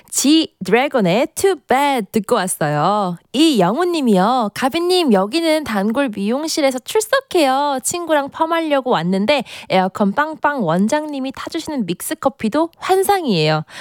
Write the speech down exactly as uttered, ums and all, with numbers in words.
G 드래곤의 Too Bad 듣고 왔어요. 이영우님이요. 가비님 여기는 단골 미용실에서 출석해요. 친구랑 펌하려고 왔는데 에어컨 빵빵 원장님이 타주시는 믹스커피도 환상이에요.